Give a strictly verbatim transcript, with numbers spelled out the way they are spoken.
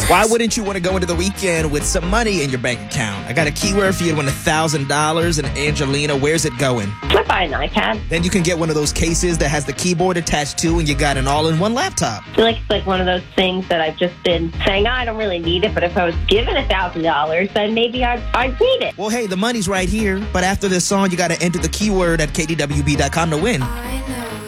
Why wouldn't you want to go into the weekend with some money in your bank account? I got a keyword for you to win one thousand dollars. And Angelina, where's it going? I buy an iPad. Then you can get one of those cases that has the keyboard attached to, and you got an all-in-one laptop. I feel like it's like one of those things that I've just been saying, oh, I don't really need it, but if I was given one thousand dollars, then maybe I'd, I'd need it. Well, hey, the money's right here. But after this song, you got to enter the keyword at K D W B dot com to win. I know.